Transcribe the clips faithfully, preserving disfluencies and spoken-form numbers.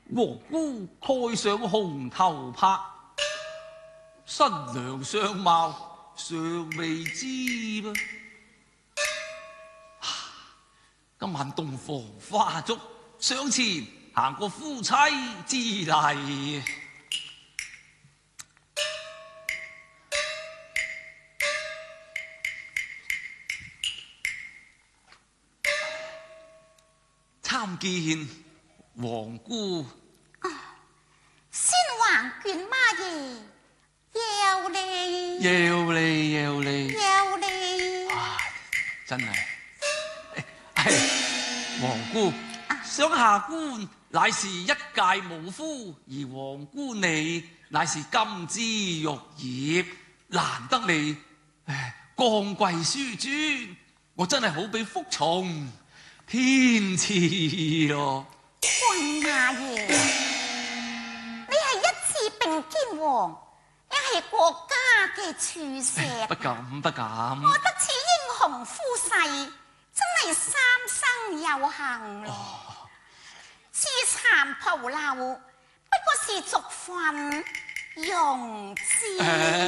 皇姑蓋上紅頭帕，新娘相貌尚未知噃。今晚洞房花燭，上前行個夫妻之禮。參見皇姑。 先皇眷媽爺，有禮， 有禮有禮， 有禮。 唉，真係，係皇姑，想下官乃是一介武夫，而皇姑你乃是金枝玉葉，難得你誒高貴書尊，我真係好比福從天賜咯。 君媽爺，你係一次並肩王，也係國家嘅柱石。 不敢不敢。 我得此英雄夫婿，真係三生有幸咯。刺殘蒲流，不過是俗訓用之。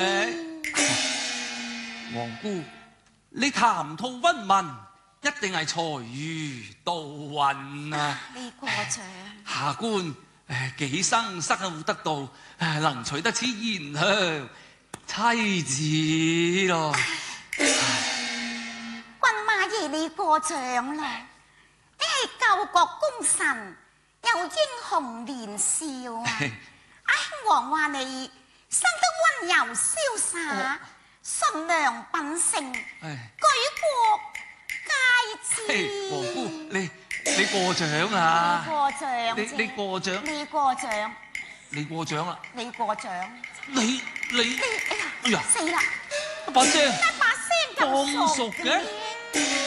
皇姑，你談吐溫文，一定係才如杜雲啊！ 你過獎。 下官誒幾生失後得到誒能娶得此賢香妻子咯。 君媽爺你過獎啦，你係救國功臣，又英雄年少啊！阿兄皇話你生得溫柔瀟灑，純良品性，舉國皆知。 皇姑，你你過獎啊！ 你過獎你你過獎， 你過獎， 你過獎啦！ 你過獎， 你你， 哎呀， 哎呀， 死啦！ 把聲一把聲咁熟咁熟嘅。 嘅。